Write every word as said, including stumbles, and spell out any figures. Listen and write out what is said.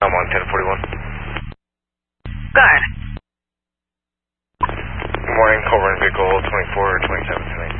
I'm on ten forty-one. Good. Good morning, Colburn vehicle twenty-four or twenty-seven tonight.